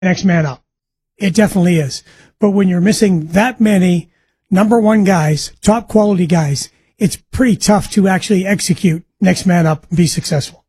next man up. It definitely is. But when you're missing that many number one guys, top quality guys, it's pretty tough to actually execute next man up and be successful.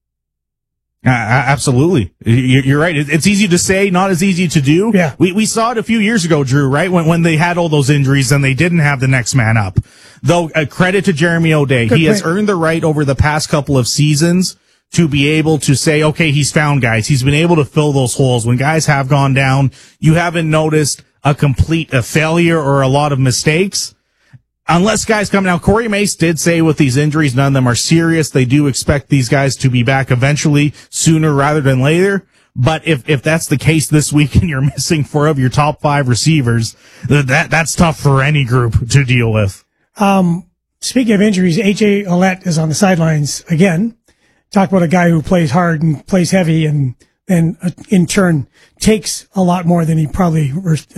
Absolutely. You're right. It's easy to say, not as easy to do. Yeah. We saw it a few years ago, Drew, right? When they had all those injuries and they didn't have the next man up. Though, credit to Jeremy O'Day. He has earned the right over the past couple of seasons to be able to say, okay, he's found guys. He's been able to fill those holes. When guys have gone down, you haven't noticed a failure or a lot of mistakes. Unless guys come out, Corey Mace did say with these injuries, none of them are serious. They do expect these guys to be back eventually, sooner rather than later. But if that's the case this week and you're missing 4 of your top 5 receivers, that's tough for any group to deal with. Speaking of injuries, AJ Ouellette is on the sidelines again. Talk about a guy who plays hard and plays heavy and in turn takes a lot more than he probably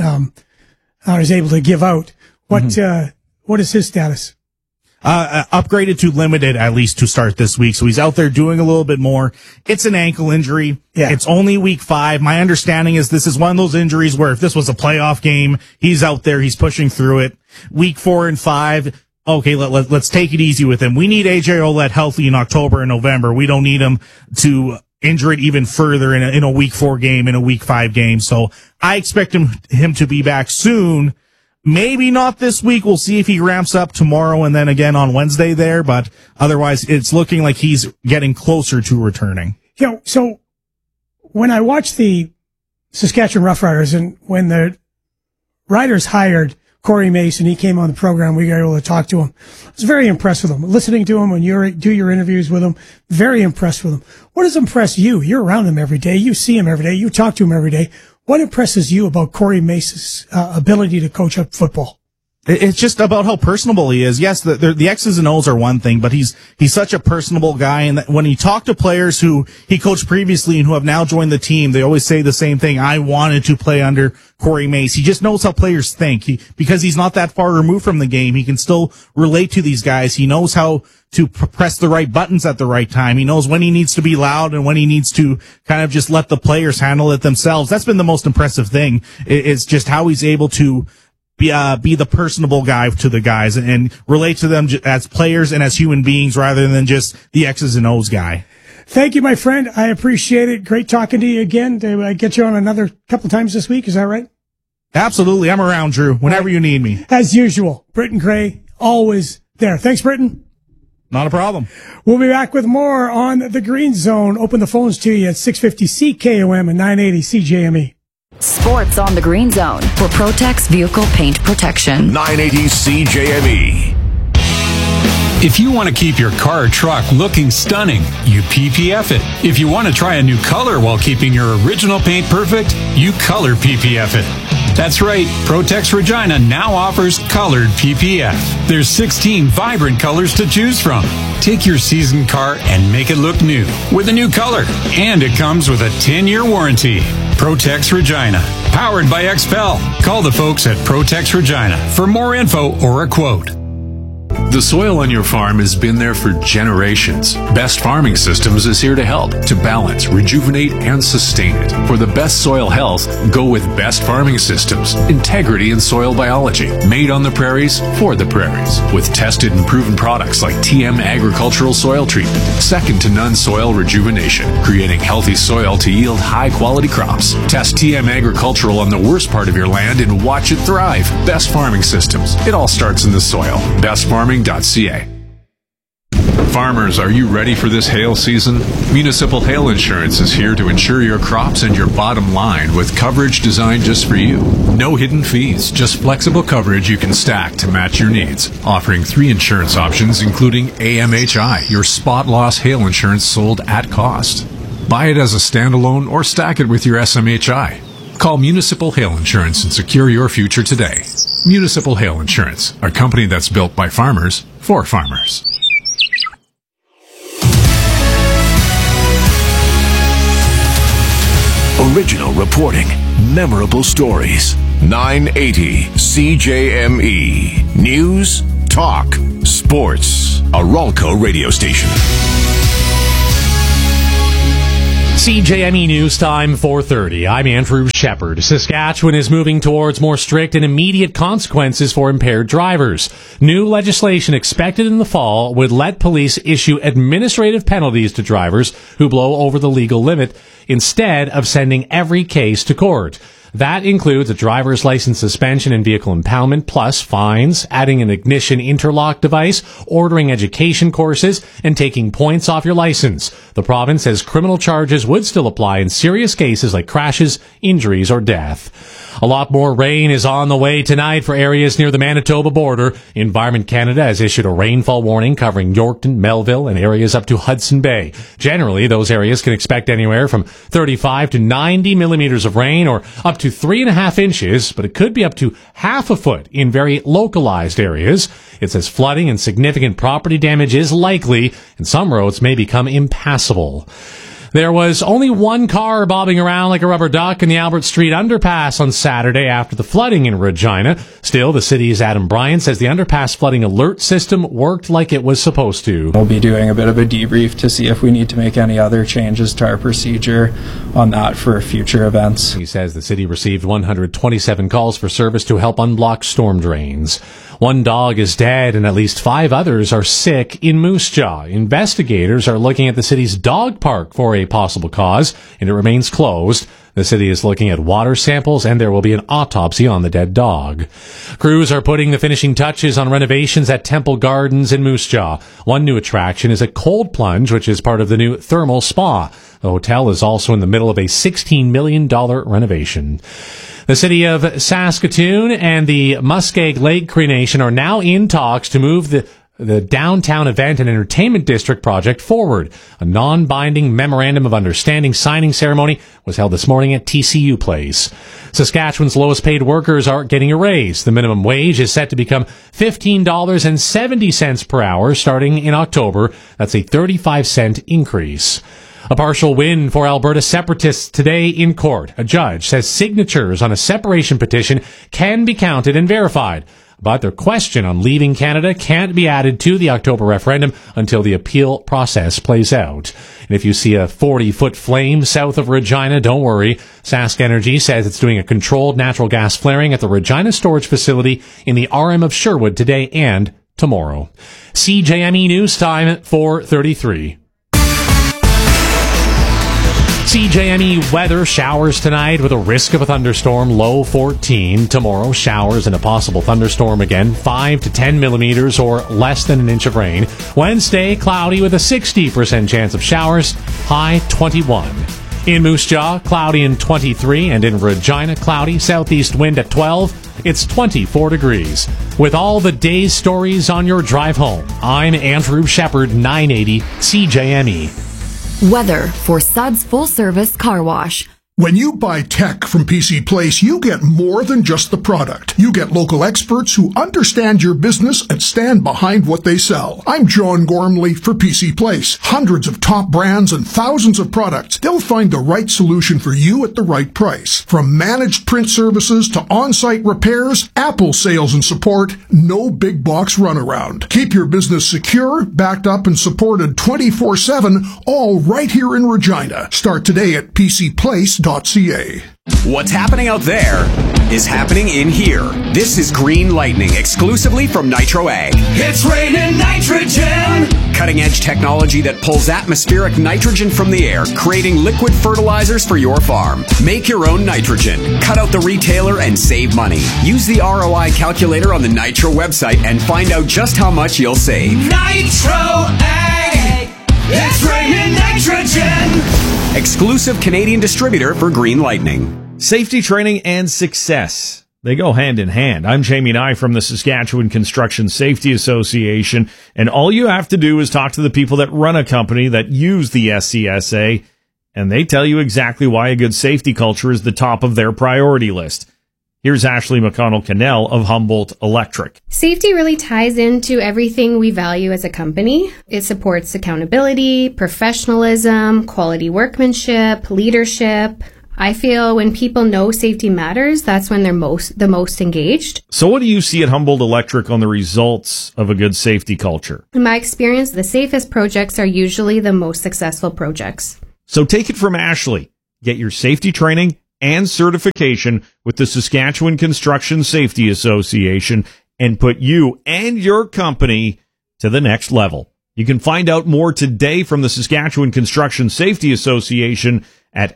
is able to give out. What is his status? Upgraded to limited, at least to start this week. So he's out there doing a little bit more. It's an ankle injury. Yeah. It's only week 5. My understanding is this is one of those injuries where if this was a playoff game, he's out there, he's pushing through it. Week 4 and 5. Okay, let's take it easy with him. We need AJ Ouellette healthy in October and November. We don't need him to injure it even further in a week 4 game, in a week 5 game. So I expect him to be back soon. Maybe not this week. We'll see if he ramps up tomorrow and then again on Wednesday there, but otherwise it's looking like he's getting closer to returning. So when I watched the Saskatchewan Roughriders and when the Riders hired Corey Mason, he came on the program, we were able to talk to him. I was very impressed with him. Listening to him when you do your interviews with him, very impressed with him. What has impressed you? You're around him every day. You see him every day. You talk to him every day. What impresses you about Corey Mason's ability to coach up football? It's just about how personable he is. Yes, the X's and O's are one thing, but he's such a personable guy. And when he talked to players who he coached previously and who have now joined the team, they always say the same thing. I wanted to play under Corey Mace. He just knows how players think. Because he's not that far removed from the game, he can still relate to these guys. He knows how to press the right buttons at the right time. He knows when he needs to be loud and when he needs to kind of just let the players handle it themselves. That's been the most impressive thing. It's just how he's able to be the personable guy to the guys and relate to them as players and as human beings rather than just the X's and O's guy. Thank you, my friend. I appreciate it. Great talking to you again. Did I get you on another couple times this week? Is that right? Absolutely. I'm around, Drew, whenever you need me. As usual, Britton Gray, always there. Thanks, Britton. Not a problem. We'll be back with more on the Green Zone. Open the phones to you at 650 CKOM and 980 CJME. Sports on the Green Zone for Protex Vehicle Paint Protection. 980 CJME. If you want to keep your car or truck looking stunning, you PPF it. If you want to try a new color while keeping your original paint perfect, you color PPF it. That's right, Protex Regina now offers colored PPF. There's 16 vibrant colors to choose from. Take your seasoned car and make it look new with a new color. And it comes with a 10-year warranty. Protex Regina, powered by XPEL. Call the folks at Protex Regina for more info or a quote. The soil on your farm has been there for generations. Best Farming Systems is here to help, to balance, rejuvenate, and sustain it. For the best soil health, go with Best Farming Systems. Integrity in soil biology. Made on the prairies, for the prairies. With tested and proven products like TM Agricultural Soil Treatment. Second to none soil rejuvenation. Creating healthy soil to yield high-quality crops. Test TM Agricultural on the worst part of your land and watch it thrive. Best Farming Systems. It all starts in the soil. BestFarming.ca. Farmers, are you ready for this hail season? Municipal Hail Insurance is here to insure your crops and your bottom line with coverage designed just for you. No hidden fees, just flexible coverage you can stack to match your needs. Offering 3 insurance options, including AMHI, your spot loss hail insurance sold at cost. Buy it as a standalone or stack it with your SMHI. Call Municipal Hail Insurance and secure your future today. Municipal Hail Insurance, a company that's built by farmers for farmers. Original reporting, memorable stories. 980 CJME. News, talk, sports. A Ralco radio station. CJME News Time 4:30. I'm Andrew Shepard. Saskatchewan is moving towards more strict and immediate consequences for impaired drivers. New legislation expected in the fall would let police issue administrative penalties to drivers who blow over the legal limit instead of sending every case to court. That includes a driver's license suspension and vehicle impoundment, plus fines, adding an ignition interlock device, ordering education courses, and taking points off your license. The province says criminal charges would still apply in serious cases like crashes, injuries, or death. A lot more rain is on the way tonight for areas near the Manitoba border. Environment Canada has issued a rainfall warning covering Yorkton, Melville, and areas up to Hudson Bay. Generally, those areas can expect anywhere from 35 to 90 millimeters of rain, or up to 3.5 inches, but it could be up to half a foot in very localized areas. It says flooding and significant property damage is likely, and some roads may become impassable. There was only one car bobbing around like a rubber duck in the Albert Street underpass on Saturday after the flooding in Regina. Still, the city's Adam Bryan says the underpass flooding alert system worked like it was supposed to. We'll be doing a bit of a debrief to see if we need to make any other changes to our procedure on that for future events. He says the city received 127 calls for service to help unblock storm drains. One dog is dead and at least 5 others are sick in Moose Jaw. Investigators are looking at the city's dog park for a possible cause, and it remains closed. The city is looking at water samples, and there will be an autopsy on the dead dog. Crews are putting the finishing touches on renovations at Temple Gardens in Moose Jaw. One new attraction is a cold plunge, which is part of the new thermal spa. The hotel is also in the middle of a $16 million renovation. The city of Saskatoon and the Muskeg Lake Cree Nation are now in talks to move the Downtown Event and Entertainment District project forward. A non-binding memorandum of understanding signing ceremony was held this morning at TCU Place. Saskatchewan's lowest paid workers are getting a raise. The minimum wage is set to become $15.70 per hour starting in October. That's a 35-cent increase. A partial win for Alberta separatists today in court. A judge says signatures on a separation petition can be counted and verified, but their question on leaving Canada can't be added to the October referendum until the appeal process plays out. And if you see a 40-foot flame south of Regina, don't worry. Sask Energy says it's doing a controlled natural gas flaring at the Regina storage facility in the RM of Sherwood today and tomorrow. CJME News Time at 4:33. CJME weather, showers tonight with a risk of a thunderstorm, low 14. Tomorrow, showers and a possible thunderstorm again, 5 to 10 millimeters or less than an inch of rain. Wednesday, cloudy with a 60% chance of showers, high 21. In Moose Jaw, cloudy and 23, and in Regina, cloudy, southeast wind at 12. It's 24 degrees. With all the day's stories on your drive home, I'm Andrew Shepard, 980 CJME. Weather for Suds Full Service Car Wash. When you buy tech from PC Place, you get more than just the product. You get local experts who understand your business and stand behind what they sell. I'm John Gormley for PC Place. Hundreds of top brands and thousands of products. They'll find the right solution for you at the right price. From managed print services to on-site repairs, Apple sales and support, no big box runaround. Keep your business secure, backed up and supported 24/7, all right here in Regina. Start today at PCPlace.ca. What's happening out there is happening in here. This is Green Lightning, exclusively from Nitro Ag. It's raining nitrogen! Cutting-edge technology that pulls atmospheric nitrogen from the air, creating liquid fertilizers for your farm. Make your own nitrogen. Cut out the retailer and save money. Use the ROI calculator on the Nitro website and find out just how much you'll save. Nitro Ag! It's raining nitrogen! Exclusive Canadian distributor for Green Lightning. Safety training and success. They go hand in hand. I'm Jamie Nye from the Saskatchewan Construction Safety Association, and all you have to do is talk to the people that run a company that use the SCSA, and they tell you exactly why a good safety culture is the top of their priority list. Here's Ashley McConnell-Cannell of Humboldt Electric. Safety really ties into everything we value as a company. It supports accountability, professionalism, quality workmanship, leadership. I feel when people know safety matters, that's when they're the most engaged. So what do you see at Humboldt Electric on the results of a good safety culture? In my experience, the safest projects are usually the most successful projects. So take it from Ashley. Get your safety training and certification with the Saskatchewan Construction Safety Association and put you and your company to the next level. You can find out more today from the Saskatchewan Construction Safety Association at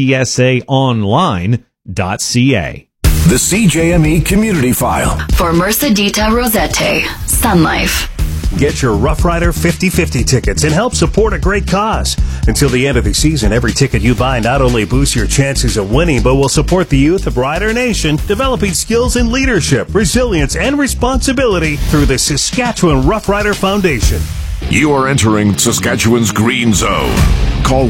scsaonline.ca. The CJME Community File. For Mercedita Rosette, Sun Life. Get your Rough Rider 50/50 tickets and help support a great cause. Until the end of the season, every ticket you buy not only boosts your chances of winning, but will support the youth of Rider Nation, developing skills in leadership, resilience, and responsibility through the Saskatchewan Rough Rider Foundation. You are entering Saskatchewan's Green Zone. Call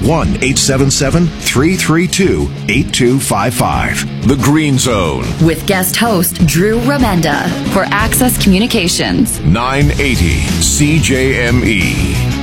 1-877-332-8255. The Green Zone. With guest host Drew Remenda for Access Communications. 980 CJME.